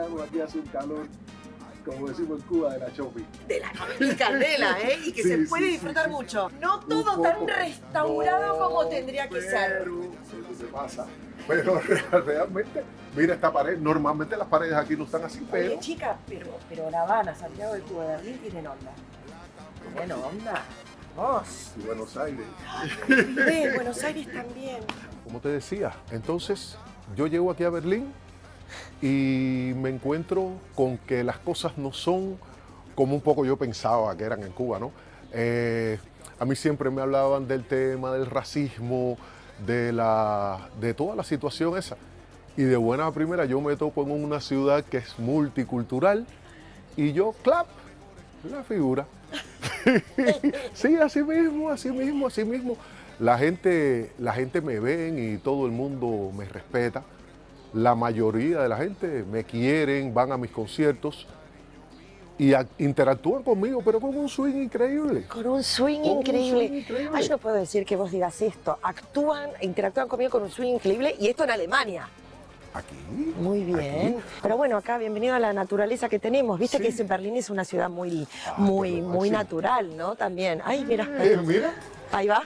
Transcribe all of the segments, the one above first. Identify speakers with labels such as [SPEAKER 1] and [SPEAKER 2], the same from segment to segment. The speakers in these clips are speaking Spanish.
[SPEAKER 1] verano, aquí hace un calor, como decimos en Cuba, de la shopping.
[SPEAKER 2] De la comida y candela, ¿eh? Y que
[SPEAKER 1] Sí,
[SPEAKER 2] se
[SPEAKER 1] sí,
[SPEAKER 2] puede
[SPEAKER 1] sí,
[SPEAKER 2] disfrutar
[SPEAKER 1] sí.
[SPEAKER 2] mucho. No
[SPEAKER 1] Un
[SPEAKER 2] todo tan
[SPEAKER 1] poco.
[SPEAKER 2] restaurado
[SPEAKER 1] No,
[SPEAKER 2] como tendría que ser.
[SPEAKER 1] Pero, eso se pasa. Pero realmente, mira esta pared. Normalmente las paredes aquí no están así, pero...
[SPEAKER 2] Oye, chica, pero La Habana, Santiago de Cuba, Berlín tienen onda. Tienen onda. Vos.
[SPEAKER 1] Y Buenos Aires.
[SPEAKER 2] De Buenos Aires también.
[SPEAKER 1] Como te decía, entonces yo llego aquí a Berlín y me encuentro con que las cosas no son como un poco yo pensaba que eran en Cuba, ¿no? A mí siempre me hablaban del tema del racismo, de toda la situación esa. Y de buena a primera yo me topo en una ciudad que es multicultural y yo, clap, la figura. Sí, así mismo, así mismo, así mismo. La gente me ven y todo el mundo me respeta. La mayoría de la gente me quieren, van a mis conciertos y interactúan conmigo, pero con un swing increíble.
[SPEAKER 2] Con un swing
[SPEAKER 1] Con un
[SPEAKER 2] increíble.
[SPEAKER 1] swing increíble.
[SPEAKER 2] Ay, yo no puedo decir que vos digas esto. Interactúan conmigo con un swing increíble y esto en Alemania.
[SPEAKER 1] Aquí.
[SPEAKER 2] Muy bien.
[SPEAKER 1] Aquí.
[SPEAKER 2] Pero bueno, acá bienvenido a la naturaleza que tenemos. Viste
[SPEAKER 1] Sí.
[SPEAKER 2] que Berlín es una ciudad muy
[SPEAKER 1] sí.
[SPEAKER 2] natural, ¿no? También. Ay, mira.
[SPEAKER 1] Mira.
[SPEAKER 2] Ahí va.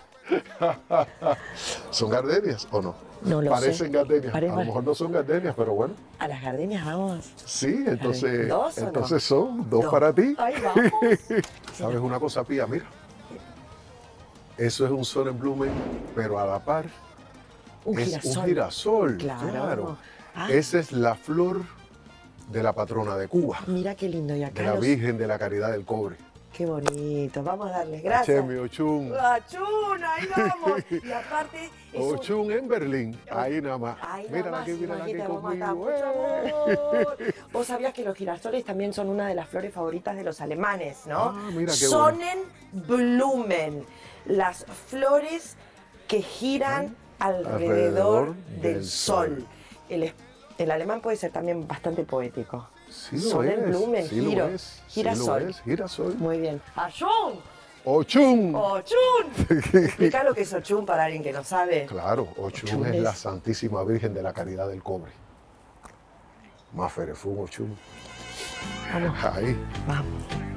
[SPEAKER 1] ¿Son gardenias o no?
[SPEAKER 2] No lo sé.
[SPEAKER 1] Parecen gardenias. A lo
[SPEAKER 2] Parecen-
[SPEAKER 1] mejor no son gardenias, pero bueno.
[SPEAKER 2] A las gardenias vamos.
[SPEAKER 1] Sí, entonces,
[SPEAKER 2] ¿Dos o no?
[SPEAKER 1] entonces son dos
[SPEAKER 2] Dos.
[SPEAKER 1] para ti.
[SPEAKER 2] Ahí vamos.
[SPEAKER 1] ¿Sabes una cosa, Pía? Mira. Eso es un Sonnenblumen, pero a la par
[SPEAKER 2] Un
[SPEAKER 1] es
[SPEAKER 2] girasol.
[SPEAKER 1] un girasol.
[SPEAKER 2] Claro. Ah.
[SPEAKER 1] Esa es la flor de la patrona de Cuba,
[SPEAKER 2] Mira qué lindo. Y
[SPEAKER 1] de
[SPEAKER 2] acá
[SPEAKER 1] la Virgen de la Caridad del Cobre.
[SPEAKER 2] Qué bonito. Vamos a darles gracias.
[SPEAKER 1] Chemi Ochun.
[SPEAKER 2] Achún, ahí vamos. Y aparte es un...
[SPEAKER 1] Ochun en Berlín. Ahí nada más.
[SPEAKER 2] Ahí
[SPEAKER 1] Mírala
[SPEAKER 2] nomás,
[SPEAKER 1] aquí, mírala aquí
[SPEAKER 2] imagínate, vamos a matar
[SPEAKER 1] conmigo.
[SPEAKER 2] mucho amor. Vos sabías que los girasoles también son una de las flores favoritas de los alemanes, ¿no?
[SPEAKER 1] Ah, mira qué bueno.
[SPEAKER 2] Sonnenblumen, las flores que giran alrededor del sol. El alemán puede ser también bastante poético.
[SPEAKER 1] Sí lo
[SPEAKER 2] Sonnenblumen,
[SPEAKER 1] es, sí lo
[SPEAKER 2] giro,
[SPEAKER 1] es,
[SPEAKER 2] girasol.
[SPEAKER 1] Sí lo es, girasol.
[SPEAKER 2] Muy bien. ¡Achún!
[SPEAKER 1] Ochun.
[SPEAKER 2] ¡Ochún! Explica lo que es Ochún para alguien que no sabe.
[SPEAKER 1] Claro, Ochun
[SPEAKER 2] Ochun
[SPEAKER 1] es
[SPEAKER 2] es-
[SPEAKER 1] la Santísima Virgen de la Caridad del Cobre. Más Ferefún Ochun.
[SPEAKER 2] Vamos.
[SPEAKER 1] Ahí.
[SPEAKER 2] Vamos.